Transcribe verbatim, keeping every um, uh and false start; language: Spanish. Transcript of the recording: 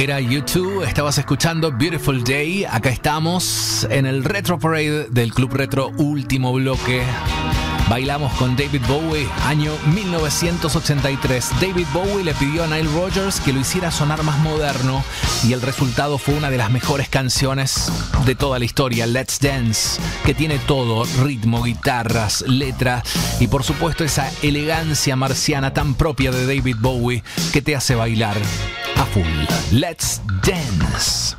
Era U dos, estabas escuchando Beautiful Day. Acá estamos en el Retro Parade del Club Retro, último bloque. Bailamos con David Bowie, año mil novecientos ochenta y tres. David Bowie le pidió a Nile Rodgers que lo hiciera sonar más moderno y el resultado fue una de las mejores canciones de toda la historia, Let's Dance, que tiene todo, ritmo, guitarras, letra y por supuesto esa elegancia marciana tan propia de David Bowie que te hace bailar a full. Let's Dance.